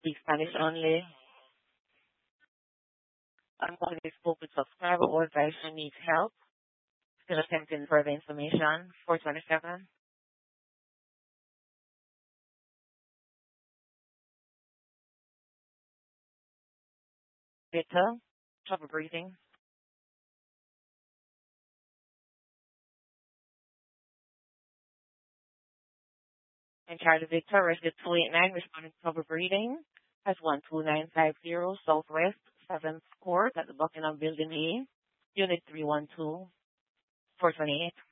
Speak Spanish only. I'm calling to spoke with subscriber or advisor needs help. Still attempting further information. 427. Victor, trouble breathing. And Charlie Victor, resident 289, responding to trouble breathing. Has 12950 Southwest 7th Court at the Buckingham Building A, Unit 312, 428.